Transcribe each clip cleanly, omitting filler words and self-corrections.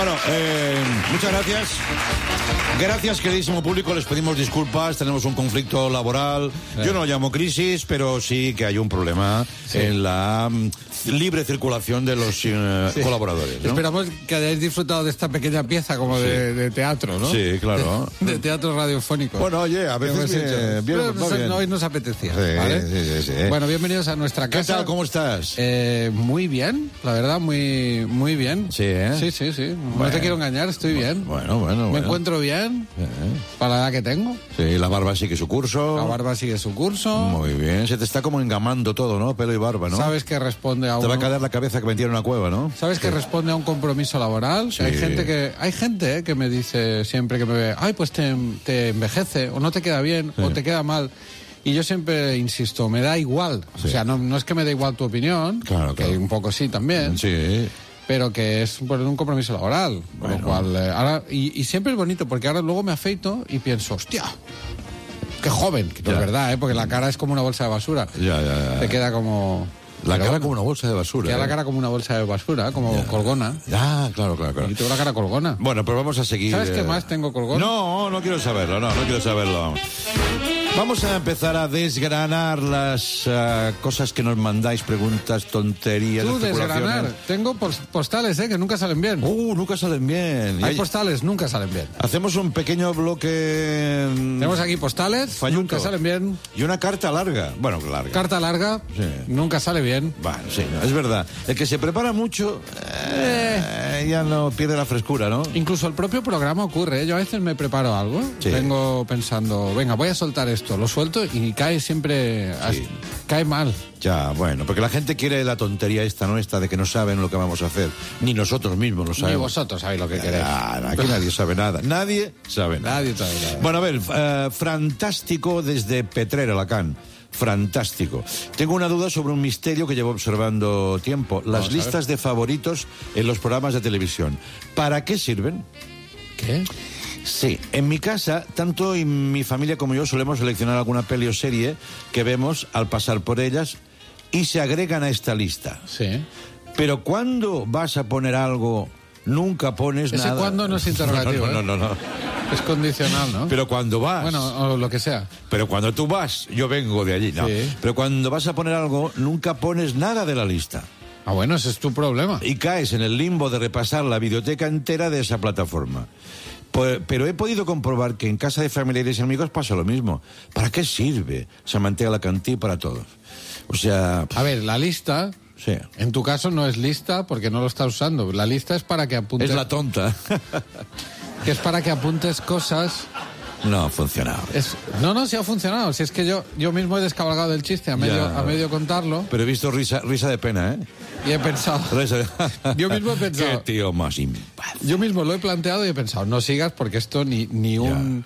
Bueno, muchas gracias. Gracias, queridísimo público. Les pedimos disculpas. Tenemos un conflicto laboral. Yo no lo llamo crisis, pero sí que hay un problema en la libre circulación de los colaboradores, ¿no? Esperamos que hayáis disfrutado de esta pequeña pieza como de teatro, ¿no? Sí, claro. De teatro radiofónico. Bueno, oye, a veces bien. Hoy nos apetecía, Sí, ¿vale? sí. Bueno, bienvenidos a nuestra casa. ¿Qué tal? ¿Cómo estás? Muy bien, la verdad, muy bien. Sí, ¿eh? Sí. No te quiero engañar, estoy bien. Bueno. Me encuentro bien, para la edad que tengo. Sí, la barba sigue su curso. La barba sigue su curso. Muy bien. Se te está como engamando todo, ¿no? Pelo y barba, ¿no? Sabes que responde a Te va a caer la cabeza que metieron en una cueva, ¿no? Sabes que responde a un compromiso laboral. Sí. Hay gente que me dice siempre que me ve, ay, pues te envejece, o no te queda bien, o te queda mal. Y yo siempre insisto, me da igual. Sí. O sea, no es que me dé igual tu opinión, Claro. que un poco sí también. Sí. Pero que es por un compromiso laboral. Bueno. Con lo cual, ahora, y siempre es bonito, porque ahora luego me afeito y pienso, hostia, qué joven. Que es verdad, porque la cara es como una bolsa de basura. Ya. Te queda como... La cara como una bolsa de basura. Queda la cara como una bolsa de basura, como colgona. Ah, claro. Y tengo la cara colgona. Bueno, pues vamos a seguir. ¿Sabes qué más tengo colgona? No quiero saberlo, no quiero saberlo. Vamos a empezar a desgranar las cosas que nos mandáis, preguntas, tonterías, Tú especulaciones. desgranar. Tengo postales, que nunca salen bien. Nunca salen bien. Hay postales, nunca salen bien. Hacemos un pequeño bloque. Tenemos aquí postales, falluto. nunca salen bien. Y una carta larga. Bueno, larga. Carta larga, Sí. nunca sale bien. Bueno, sí, es verdad. El que se prepara mucho ya no pierde la frescura, ¿no? Incluso el propio programa ocurre, ¿eh? Yo a veces me preparo algo, Sí. vengo pensando, venga, voy a soltar esto, lo suelto y cae siempre, Sí. cae mal. Ya, bueno, porque la gente quiere la tontería esta nuestra de que no saben lo que vamos a hacer. Ni nosotros mismos lo Ni sabemos. vosotros sabéis lo que queréis. Aquí nadie sabe nada. Nadie sabe nada. Nadie sabe nada. Bueno, a ver, fantástico desde Petrer, Alacant. Fantástico. Tengo una duda sobre un misterio que llevo observando tiempo. Las Vamos a listas de favoritos en los programas de televisión. ¿Para qué sirven? ¿Qué? Sí, en mi casa, tanto y mi familia como yo solemos seleccionar alguna peli o serie que vemos al pasar por ellas y se agregan a esta lista. Sí. Pero cuando vas a poner algo, nunca pones Ese nada. cuando no es interrogativo, No. Es condicional, ¿no? Pero cuando vas. Bueno, o lo que sea. Pero cuando tú vas, yo vengo de allí, no. Sí. Pero cuando vas a poner algo, nunca pones nada de la lista. Ah, bueno, ese es tu problema. Y caes en el limbo de repasar la videoteca entera de esa plataforma. Pero he podido comprobar que en casa de familiares y amigos pasa lo mismo. ¿Para qué sirve Samantha Alacantí para todos? O sea... A ver, la lista... Sí. En tu caso no es lista porque no lo estás usando. La lista es para que apuntes... Es la tonta. Que es para que apuntes cosas... No ha funcionado. No, sí ha funcionado. Si es que yo mismo he descabalgado del chiste a medio contarlo Pero he visto risa de pena, ¿eh? y he pensado... Yo mismo he pensado... Qué tío más impaz. Yo mismo lo he planteado y he pensado, no sigas porque esto ni un...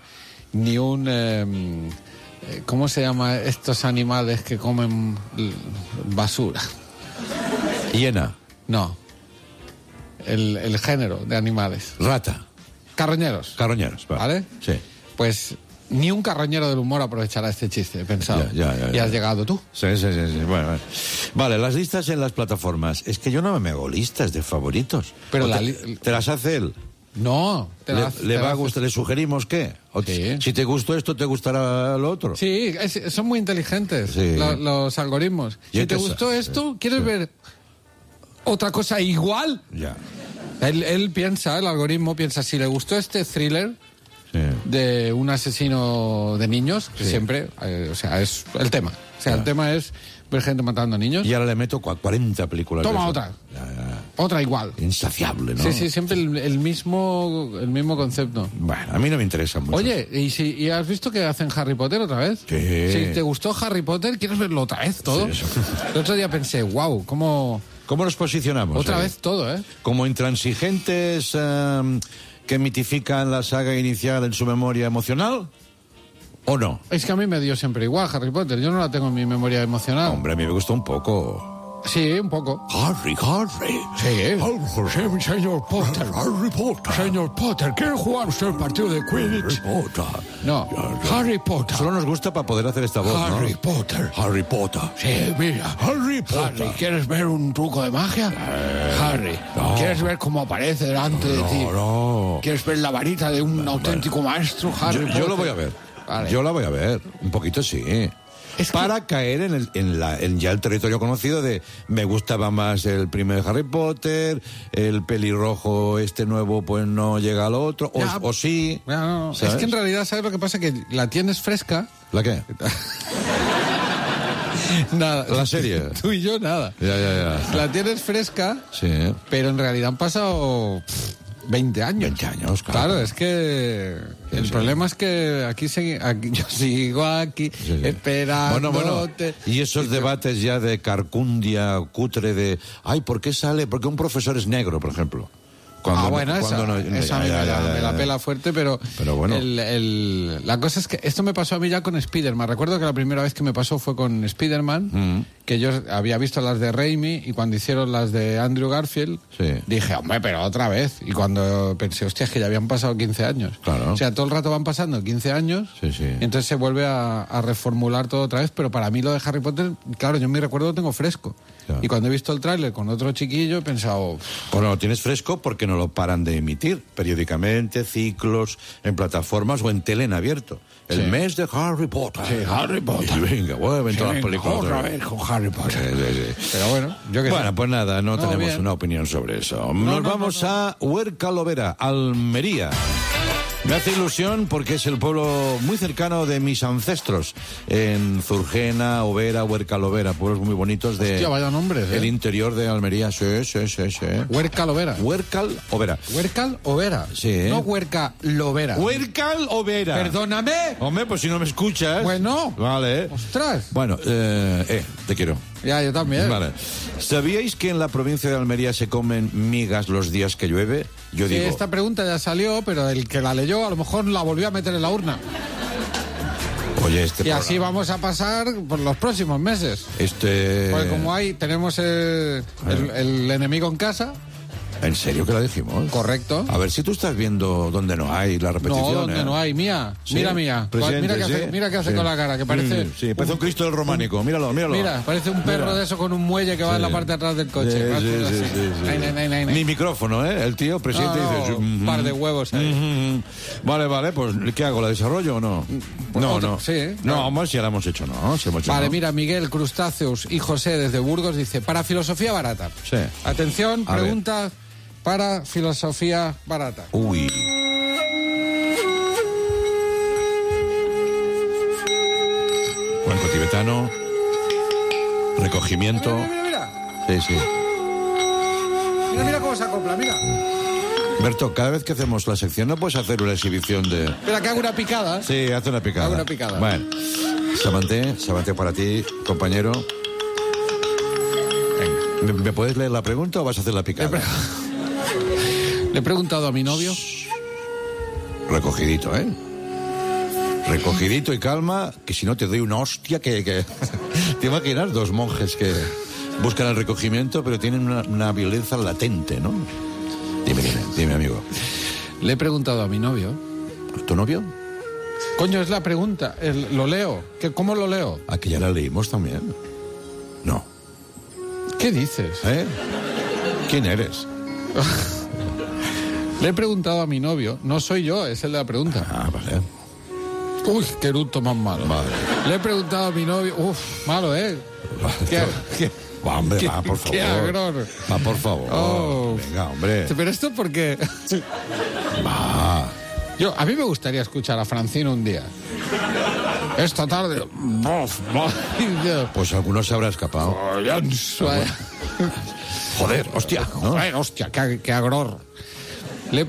¿cómo se llama estos animales que comen basura? Hiena. No. El género de animales. Rata. Carroñeros. Carroñeros, ¿Vale? Sí. Pues ni un carroñero del humor aprovechará este chiste, he pensado. Ya. Y has llegado tú. Sí. Bueno. Vale, las listas en las plataformas. Es que yo no me hago listas de favoritos. Pero ¿O la te las hace él? No. ¿Le va a gustar? ¿Le sugerimos qué? Sí. Si te gustó esto, te gustará lo otro. Sí, son muy inteligentes Sí. los algoritmos. Y Si te entonces- gustó esto, ¿quieres ver otra cosa igual? Ya. Él piensa, el algoritmo piensa, si le gustó este thriller Sí. de un asesino de niños, que Sí. siempre, es el tema. O sea, Ya. el tema es ver gente matando a niños. Y ahora le meto 40 películas. Toma de eso. otra. Ya. Otra igual. Insaciable, ¿no? Sí, siempre el mismo concepto. Bueno, a mí no me interesa mucho. Oye, ¿y has visto que hacen Harry Potter otra vez? Sí. Si te gustó Harry Potter, ¿quieres verlo otra vez todo? Sí, eso. El otro día pensé, wow, ¿cómo...? ¿Cómo nos posicionamos? Otra ahí? vez todo, ¿eh? Como intransigentes que mitifican la saga inicial en su memoria emocional, ¿o no? Es que a mí me dio siempre igual Harry Potter. Yo no la tengo en mi memoria emocional. Hombre, a mí me gustó un poco. Sí, un poco. Harry. Sí, señor Potter. Harry Potter. Señor Potter, ¿quiere jugar usted el partido de Quidditch? Potter. No, Harry Potter. Solo nos gusta para poder hacer esta voz, Harry ¿no? Potter. Harry Potter. Sí, mira. Harry Potter. Harry, ¿quieres ver un truco de magia? Harry, no. ¿quieres ver cómo aparece delante de ti? No. ¿Quieres ver la varita de un auténtico maestro, Harry Potter? Yo lo voy a ver. Vale. Yo la voy a ver. Un poquito sí. Es que- para caer en ya el territorio conocido de me gustaba más el primer Harry Potter, el pelirrojo este nuevo pues no llega al otro, Ya, o sí. No. ¿Sabes? Es que en realidad, ¿sabes lo que pasa? Que la tienes fresca. ¿La qué? Nada. La serie. Tú y yo, nada. Ya. La tienes fresca, Sí. pero en realidad han pasado 20 años. 20 años, claro. Claro, es que el Sí. problema es que aquí yo sigo aquí Sí. esperando. Bueno. Y esos debates ya de carcundia, cutre, de... Ay, ¿por qué sale? Porque un profesor es negro, por ejemplo. Esa no- a mí me la pela fuerte, pero bueno. la cosa es que esto me pasó a mí ya con Spider-Man. Recuerdo que la primera vez que me pasó fue con Spider-Man, que yo había visto las de Raimi y cuando hicieron las de Andrew Garfield, Sí. dije, hombre, pero otra vez. Y cuando pensé, hostia, es que ya habían pasado 15 años. Claro. O sea, todo el rato van pasando 15 años, Sí. y entonces se vuelve a reformular todo otra vez, pero para mí lo de Harry Potter, claro, yo en mi recuerdo lo tengo fresco. Claro. Y cuando he visto el tráiler con otro chiquillo he pensado... Bueno, lo tienes fresco porque no lo paran de emitir periódicamente, ciclos, en plataformas o en tele en abierto. El Sí. mes de Harry Potter. Sí, Harry Potter. Y venga, vuelven todas las Venga, películas. otra vez con Harry Potter. Sí. Pero bueno, yo que Bueno, pues nada, no tenemos bien. una opinión sobre eso. Nos vamos a Huerca Lovera, Almería. Me hace ilusión porque es el pueblo muy cercano de mis ancestros, en Zurgena, Overa, Huerca Lovera, pueblos muy bonitos de Hostia, vaya nombres, el interior de Almería. Sí. Huerca Lovera. Huercal Overa. Huercal Overa. Sí. No Huerca Lovera. Huercal Overa. Perdóname. Hombre, pues si no me escuchas. Bueno. Vale. Ostras. Bueno, te quiero. Ya, yo también. Vale. ¿Sabíais que en la provincia de Almería se comen migas los días que llueve? Yo Sí, digo... esta pregunta ya salió, pero el que la leyó a lo mejor la volvió a meter en la urna. Oye, Y así vamos a pasar por los próximos meses. Porque como tenemos el enemigo en casa. ¿En serio que la dijimos? Correcto. A ver si tú estás viendo donde no hay la repetición. No, donde no hay. Mía. Sí. Mira mía. Presidente, Mira qué hace sí. con la cara, que parece... Sí, parece un Cristo del románico. Míralo. Mira, parece un perro de eso con un muelle que va en la parte de atrás del coche. Sí. Ay. Ni micrófono, ¿eh? El tío, presidente, dice... Un par de huevos ahí. Vale, pues ¿qué hago? ¿La desarrollo o no? No. Sí. No, vamos, si ya la hemos hecho, ¿no? Si hemos hecho, Vale, ¿no? mira, Miguel Crustáceos y José desde Burgos dice, para filosofía barata. Sí. Atención, A pregunta para filosofía barata. Uy. Cuenco tibetano. Recogimiento. Mira. Sí. Mira cómo se acopla, mira. Berto, cada vez que hacemos la sección, ¿no puedes hacer una exhibición de...? Mira, que hago una picada. Sí, hace una picada. Hago una picada. Bueno, Sabaté para ti, compañero. Venga. ¿Me puedes leer la pregunta o vas a hacer la picada? Le he preguntado a mi novio. Recogidito, ¿eh? Recogidito y calma, que si no te doy una hostia que... ¿Te imaginas? Dos monjes que buscan el recogimiento, pero tienen una violencia latente, ¿no? Dime, amigo. Le he preguntado a mi novio. ¿Tu novio? Coño, es la pregunta. Lo leo. ¿Cómo lo leo? Aquí ya la leímos también. No. ¿Qué dices? ¿Eh? ¿Quién eres? Le he preguntado a mi novio. No soy yo, es el de la pregunta. Ah, vale. Uy, qué eructo más malo. Vale. Le he preguntado a mi novio. Uf, malo, ¿eh? Va, hombre, va, por favor. Qué agror. Va, por favor. Oh. Venga, hombre. Pero esto porque... Va. A mí me gustaría escuchar a Francino un día. Esta tarde... Pues alguno se habrá escapado. Joder, hostia. ¿no? Joder, hostia, qué agror. Le he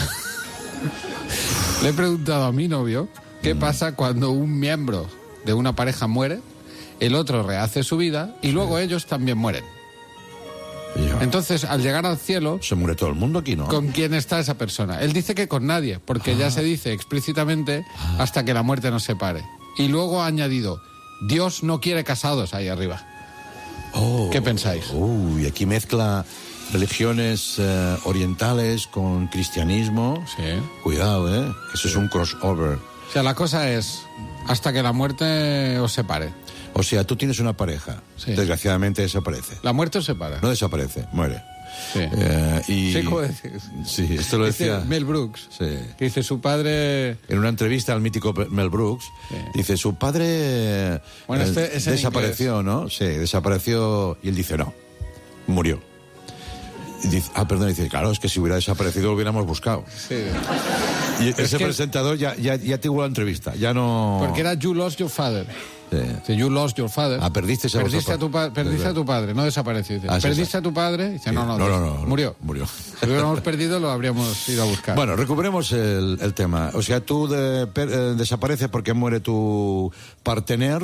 preguntado a mi novio qué pasa cuando un miembro de una pareja muere, el otro rehace su vida y luego ellos también mueren. Ya. Entonces, al llegar al cielo, Se muere todo el mundo aquí, ¿no? ¿con quién está esa persona? Él dice que con nadie, porque ya se dice explícitamente hasta que la muerte nos separe. Y luego ha añadido, Dios no quiere casados ahí arriba. ¿Qué pensáis? Uy, aquí mezcla religiones orientales con cristianismo. Sí. Cuidado, que eso es un crossover. O sea, la cosa es hasta que la muerte os separe. O sea, tú tienes una pareja, Sí. Desgraciadamente desaparece. La muerte os separa. No desaparece, muere. Sí. Y... Sí, ¿cómo decís? Sí, esto lo decía... Mel Brooks. Sí. Que dice su padre... En una entrevista al mítico Mel Brooks, dice, su padre Bueno, este es en desapareció, ¿no? Sí, desapareció, y él dice, no, murió. Y dice, dice, claro, es que si hubiera desaparecido lo hubiéramos buscado. Sí. Y ese presentador ya tuvo la entrevista, ya no... Porque era You Lost Your Father. Sí. Dice, You lost your father. Perdiste a tu padre, no desapareció. Dice, perdiste a tu padre. Dice, no, murió. Si lo hubiéramos perdido, lo habríamos ido a buscar. Bueno, recuperemos el tema. O sea, tú desapareces porque muere tu partener.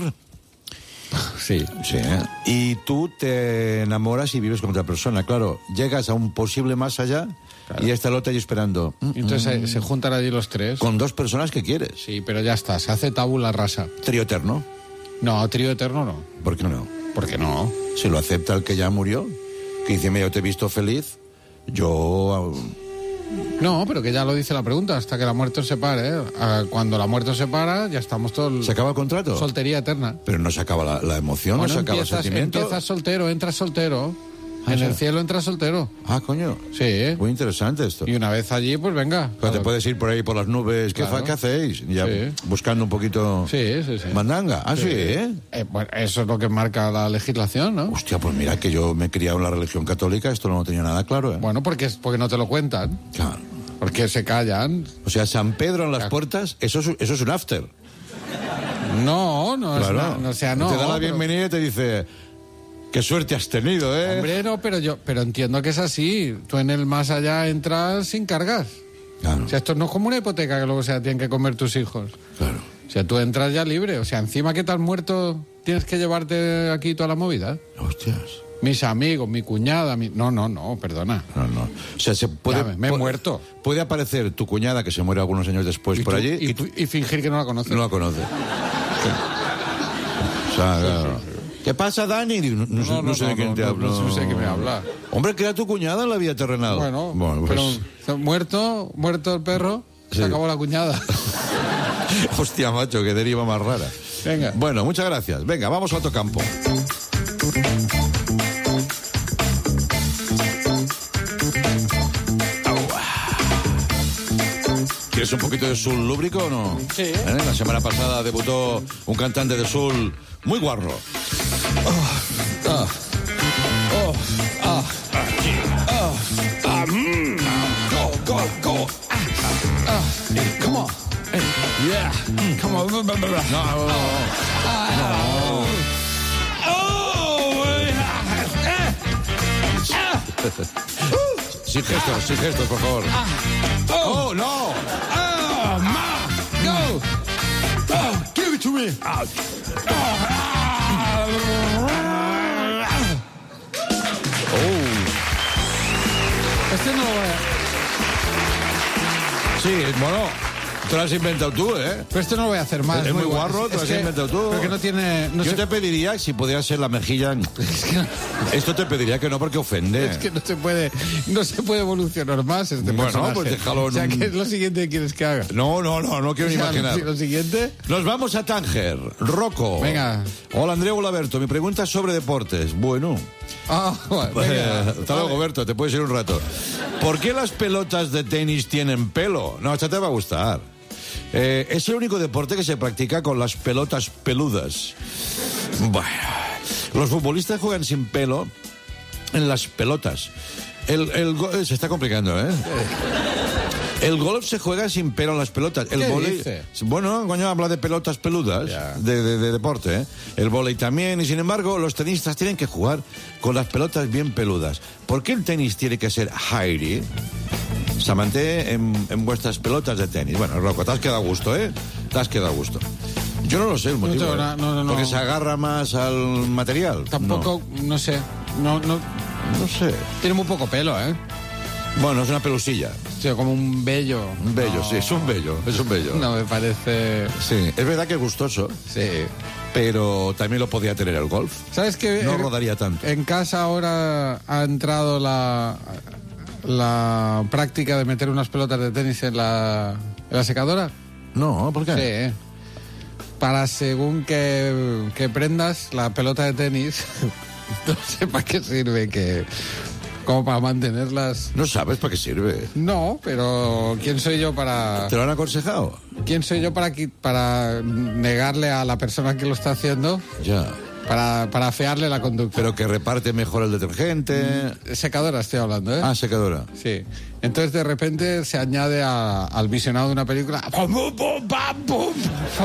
Sí. Sí, y tú te enamoras y vives con otra persona. Claro, llegas a un posible más allá. Claro. Y está el otro ahí esperando. Entonces se juntan allí los tres. Con dos personas que quieres. Sí, pero ya está, se hace tabula rasa. Trío eterno. No, trío eterno no. ¿Por qué no? ¿Por qué no? Si lo acepta el que ya murió, que dice, mira, yo te he visto feliz, yo... No, pero que ya lo dice la pregunta, hasta que la muerte os separe. Cuando la muerte os separa, ya estamos todos... ¿Se acaba el contrato? Soltería eterna. Pero no se acaba la emoción, bueno, no se acaba el sentimiento. Empiezas soltero, entras soltero. En el cielo entras soltero. Coño. Sí. Muy interesante esto. Y una vez allí, pues venga. Pero te puedes ir por ahí por las nubes. Claro. ¿Qué hacéis? Ya Sí. Buscando un poquito... Sí. Mandanga. Sí. Bueno, eso es lo que marca la legislación, ¿no? Hostia, pues mira que yo me he criado en la religión católica, esto no lo tenía nada claro, Bueno, porque no te lo cuentan. Claro. Porque se callan. O sea, San Pedro en las puertas, eso es un after. No, Claro. no. Te da la bienvenida y te dice... Qué suerte has tenido, ¿eh? Hombre, no, pero entiendo que es así. Tú en el más allá entras sin cargas. Claro. O sea, esto no es como una hipoteca que luego tienen que comer tus hijos. Claro. O sea, tú entras ya libre. O sea, encima que te has muerto, tienes que llevarte aquí toda la movida. Hostias. Mis amigos, mi cuñada, No, perdona. No. O sea, se puede... Ya, me he muerto. Puede aparecer tu cuñada, que se muere algunos años después por allí... Y fingir que no la conoces. No la conoce. O sea, claro. ¿Qué pasa, Dani? No sé de quién te hablo. No sé de qué me habla. Hombre, que era tu cuñada en la vida terrenal. Bueno, pues... pero muerto el perro, Sí. se acabó la cuñada. Hostia, macho, qué deriva más rara. Venga. Bueno, muchas gracias. Venga, vamos a otro campo. ¿Quieres un poquito de Soul lúbrico o no? Sí. La semana pasada debutó un cantante de Soul muy guarro. Go. Come on. Yeah. Come on. Sin gestos, por favor. ¡Oh, no! Go. Give it to me. Este no lo voy a... Sí, bueno, te lo has inventado tú, ¿eh? Pero este no lo voy a hacer más. Es muy guarro, te lo has inventado tú. Pero que no tiene... Yo te pediría, si pudiera ser la mejilla... Esto te pediría que no, porque ofende. Es que no se puede evolucionar más este personaje. Pues déjalo en O sea, ¿qué es lo siguiente que quieres que haga? No quiero ni imaginar. Lo siguiente... Nos vamos a Tánger. Rocco. Venga. Hola, Andrea. Hola, Berto. Mi pregunta es sobre deportes. Bueno. Venga. Hasta luego, Berto. Te puedes ir un rato. ¿Por qué las pelotas de tenis tienen pelo? No, esta te va a gustar. Es el único deporte que se practica con las pelotas peludas. Bueno, los futbolistas juegan sin pelo en las pelotas. Se está complicando, ¿eh? El golf se juega sin pelo en las pelotas. El vóley, dice? Bueno, coño, habla de pelotas peludas, de deporte, ¿eh? El vóley también, y sin embargo, los tenistas tienen que jugar con las pelotas bien peludas. ¿Por qué el tenis tiene que ser hairy? Samante en vuestras pelotas de tenis. Bueno, Rocco, te has quedado a gusto, ¿eh? Te has quedado a gusto. Yo no lo sé el motivo. No. Porque se agarra más al material. Tampoco, no sé. No sé. Tiene muy poco pelo, ¿eh? Bueno, es una pelusilla. Sí, como un vello. Un vello, sí, es un vello. No, me parece... Sí, es verdad que es gustoso. Sí. pero también lo podía tener el golf. ¿Sabes qué? No rodaría tanto. En casa ahora ha entrado la práctica de meter unas pelotas de tenis en la secadora. No, ¿por qué? Sí, para según que prendas la pelota de tenis, no sé para qué sirve, como para mantenerlas. No sabes para qué sirve. No, pero ¿quién soy yo para...? ¿Te lo han aconsejado? ¿Quién soy yo para negarle a la persona que lo está haciendo? Ya. Para afearle la conducta. Pero que reparte mejor el detergente. Secadora estoy hablando, ¿eh? Ah, secadora. Sí. Entonces de repente se añade al visionado de una película. ¡Pum, pum, pum, pum, pum!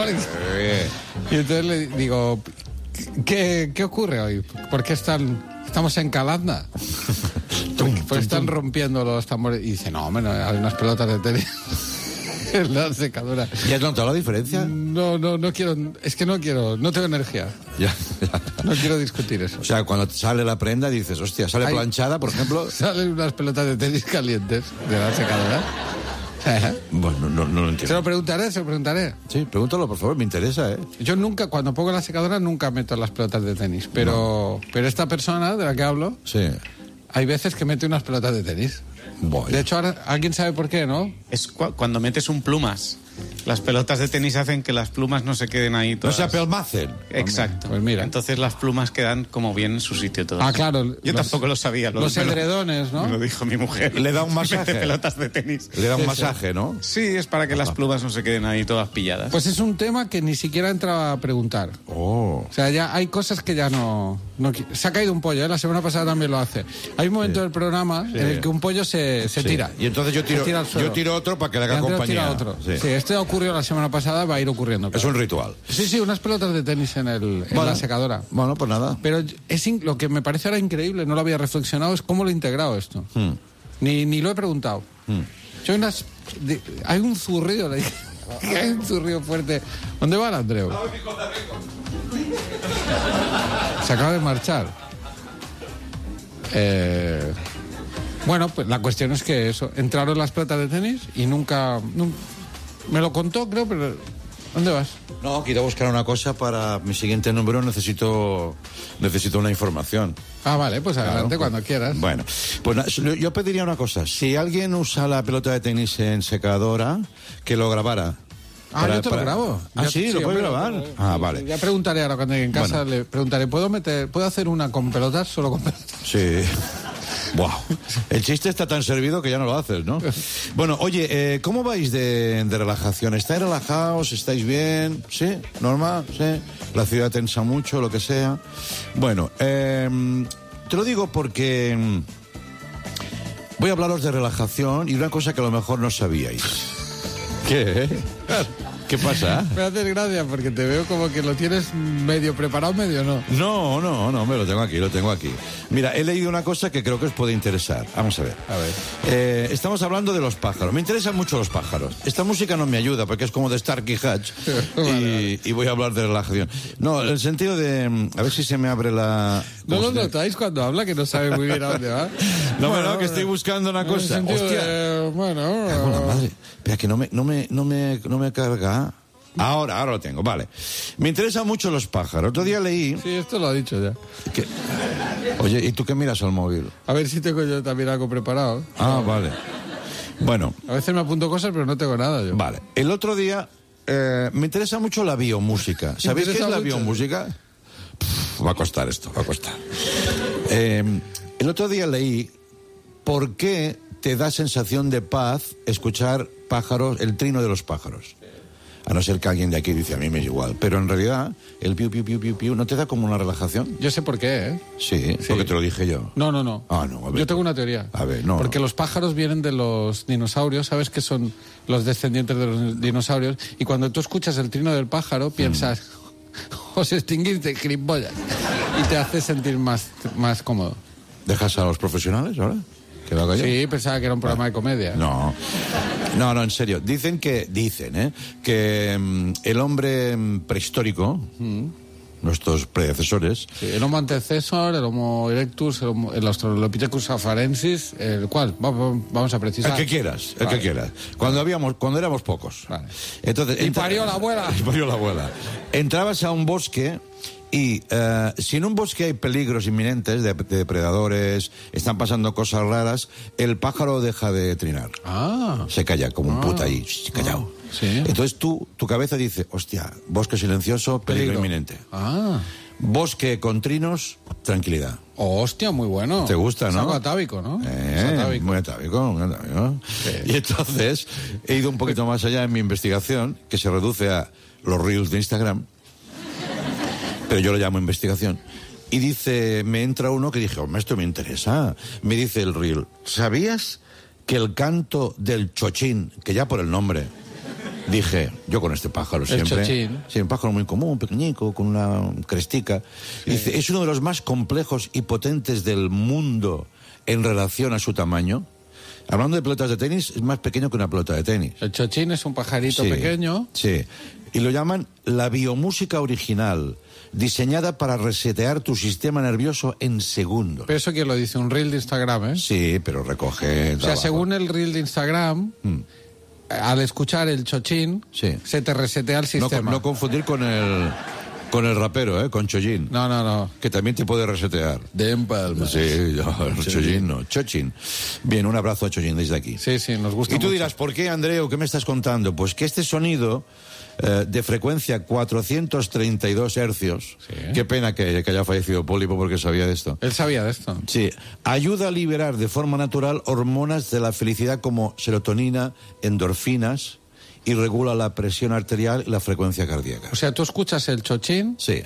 Y entonces le digo, ¿qué ocurre hoy? ¿Por qué estamos en Calanda? ¿Por qué están rompiendo los tambores? Y dice, no, hombre, no, hay unas pelotas de tenis en la secadora. ¿Ya has notado la diferencia? No quiero, es que no tengo energía. Ya. No quiero discutir eso. O sea, cuando sale la prenda dices, hostia, sale planchada, por ejemplo. Salen unas pelotas de tenis calientes de la secadora. Bueno, no lo entiendo. Se lo preguntaré. Sí, pregúntalo, por favor, me interesa, ¿eh? Yo nunca, cuando pongo la secadora, nunca meto las pelotas de tenis. Pero esta persona de la que hablo, sí, hay veces que mete unas pelotas de tenis. Bueno. De hecho, ahora alguien sabe por qué, ¿no? Es cuando metes un plumas. Las pelotas de tenis hacen que las plumas no se queden ahí todas. No se apelmacen. Exacto. Pues mira. Entonces las plumas quedan como bien en su sitio todas. Ah, claro. Yo tampoco lo sabía. Los edredones, ¿no? Me lo dijo mi mujer. Le da un masaje. Mete pelotas de tenis. Le da un masaje, ¿no? Sí, es para que las plumas no se queden ahí todas pilladas. Pues es un tema que ni siquiera entraba a preguntar. Oh. O sea, ya hay cosas que ya no se ha caído un pollo, ¿eh? La semana pasada también lo hace. Hay un momento del programa en el que un pollo se tira. Y entonces yo tiro otro para que le haga compañía. Tira otro. Sí, esto ocurrió la semana pasada, va a ir ocurriendo. Claro. Es un ritual. Sí, unas pelotas de tenis en la secadora. Bueno, pues nada. Pero lo que me parece ahora increíble, no lo había reflexionado, es cómo lo he integrado esto. Ni lo he preguntado. Yo hay un zurrido, le dije. Hay un zurrido fuerte. ¿Dónde va el Andreu? Se acaba de marchar. Bueno, pues la cuestión es que entraron las pelotas de tenis y nunca me lo contó, creo, pero ¿dónde vas? No, quiero buscar una cosa para mi siguiente número. Necesito una información. Ah, vale, pues adelante, cuando quieras. Bueno, pues yo pediría una cosa. Si alguien usa la pelota de tenis en secadora, que lo grabara. Yo te lo grabo. Ah, sí, lo puedes grabar. Vale. Ya preguntaré ahora cuando llegue en casa, le preguntaré, ¿puedo hacer una con pelotas? Solo con pelotas. Sí. Wow. El chiste está tan servido que ya no lo haces, ¿no? Bueno, oye, ¿cómo vais de relajación? ¿Estáis relajados? ¿Estáis bien? ¿Sí? ¿Normal? ¿Sí? ¿La ciudad tensa mucho? Lo que sea. Bueno, te lo digo porque voy a hablaros de relajación y una cosa que a lo mejor no sabíais. ¿Qué? ¿Qué pasa? Me haces gracia porque te veo como que lo tienes medio preparado, medio no. No, me lo tengo aquí. Mira, he leído una cosa que creo que os puede interesar. Vamos a ver. A ver. Estamos hablando de los pájaros. Me interesan mucho los pájaros. Esta música no me ayuda porque es como de Starkey Hatch. Y voy a hablar de relajación. No, el sentido de... A ver si se me abre la... ¿No lo notáis cuando habla que no sabe muy bien a dónde va? No, que estoy buscando una cosa. Hostia. Bueno, madre. Espera, que no me carga. Ahora lo tengo, vale. Me interesan mucho los pájaros. Otro día leí... Sí, esto lo ha dicho ya. Oye, ¿y tú qué miras al móvil? A ver si tengo yo también algo preparado. Ah, vale. Bueno. A veces me apunto cosas, pero no tengo nada yo. Vale. El otro día me interesa mucho la biomúsica. ¿Sabéis qué es la biomúsica? Va a costar esto, va a costar. El otro día leí por qué te da sensación de paz escuchar pájaros, el trino de los pájaros. A no ser que alguien de aquí dice, a mí me es igual. Pero en realidad, el piu, piu, piu, piu, piu, ¿no te da como una relajación? Yo sé por qué, ¿eh? Sí, porque te lo dije yo. No. Ah, no, a ver. Yo tengo una teoría. A ver, no. Porque los pájaros vienen de los dinosaurios, ¿sabes que son los descendientes de los dinosaurios? Y cuando tú escuchas el trino del pájaro, piensas, os extinguiste, gilipollas. Y te hace sentir más cómodo. ¿Dejas a los profesionales ahora? ¿Que lo haga yo? Sí, pensaba que era un programa de comedia. No, en serio. Dicen que el hombre prehistórico nuestros predecesores. Sí, el Homo antecesor, el Homo erectus, el Australopithecus afarensis, el cual vamos a precisar. El que quieras, el que quieras. Cuando éramos pocos. Vale. Entonces, Y parió la abuela. Y parió la abuela. Entrabas a un bosque y si en un bosque hay peligros inminentes de depredadores, están pasando cosas raras, el pájaro deja de trinar. Se calla como un puta ahí, callado. Sí. Entonces tu cabeza dice, hostia, bosque silencioso, peligro inminente. Bosque con trinos, tranquilidad. Oh, hostia, muy bueno. ¿Te gusta, no? Es algo atávico, ¿no? Muy atávico. Sí. Y entonces he ido un poquito más allá en mi investigación, que se reduce a los reels de Instagram, pero yo lo llamo investigación. Y dice, me entra uno que dije, esto me interesa. Me dice el reel, ¿sabías que el canto del chochín, que ya por el nombre... Dije, yo con este pájaro siempre... chochín. Sí, un pájaro muy común, pequeñico, con una crestica. Sí. Dice, es uno de los más complejos y potentes del mundo en relación a su tamaño. Hablando de pelotas de tenis, es más pequeño que una pelota de tenis. El chochín es un pajarito pequeño. Sí, y lo llaman la biomúsica original, diseñada para resetear tu sistema nervioso en segundos. Pero eso quién lo dice, un reel de Instagram, ¿eh? Sí, pero recoge... O sea, según el reel de Instagram... Al escuchar el chochín, se te resetea el sistema. No confundir con el rapero, con Chollín. No. Que también te puede resetear. De empalmas. Sí, Chollín no. Chochín. Bien, un abrazo a Chollín desde aquí. Sí, nos gusta Y tú mucho. dirás, ¿por qué, Andreu? ¿Qué me estás contando? Pues que este sonido de frecuencia 432 hercios, qué pena que haya fallecido Pólipo porque sabía de esto. Él sabía de esto. Sí, ayuda a liberar de forma natural hormonas de la felicidad como serotonina, endorfinas, y regula la presión arterial y la frecuencia cardíaca. O sea, tú escuchas el chochín... Sí.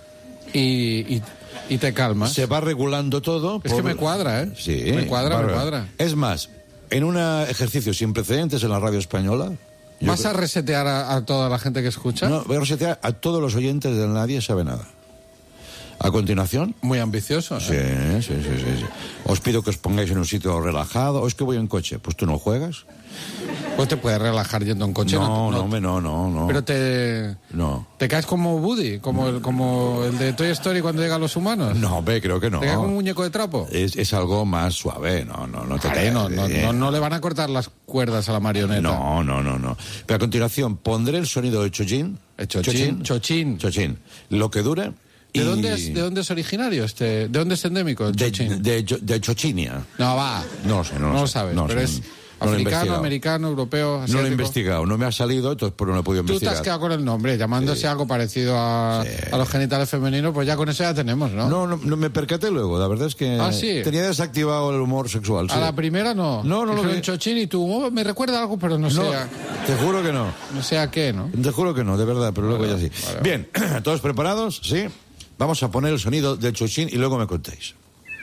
Y te calmas. Se va regulando todo. Es que me cuadra, ¿eh? Sí. Me cuadra. Es más, en un ejercicio sin precedentes en la radio española... ¿Vas a resetear a toda la gente que escucha? No, voy a resetear a todos los oyentes de Nadie Sabe Nada. A continuación... Muy ambicioso, ¿eh? Sí. Os pido que os pongáis en un sitio relajado. ¿O es que voy en coche? Pues tú no juegas. Pues te puedes relajar yendo en coche. No. Pero te caes como Woody, como el de Toy Story cuando llegan los humanos. No, creo que no. ¿Te caes como un muñeco de trapo? Es algo más suave, no te caes. No le van a cortar las cuerdas a la marioneta. No. Pero a continuación pondré el sonido de Chochín. Chochín. Lo que dure. ¿De dónde es originario ¿De dónde es endémico el chochín? De Chochinia. No, va. No sé. No lo sabes, pero es africano, americano, europeo, asiático. No lo he investigado, no me ha salido, entonces no lo he podido investigar. Tú te has quedado con el nombre, llamándose algo parecido a los genitales femeninos, pues ya con eso ya tenemos, ¿no? No, me percaté luego, la verdad es que tenía desactivado el humor sexual. A la primera no. No. El chochín y tú, me recuerda algo, pero no sé te juro que no. No sé a qué, ¿no? Te juro que no, de verdad, pero luego ya sí. Vale. Bien, ¿todos preparados? Sí. Vamos a poner el sonido del chochín y luego me contéis.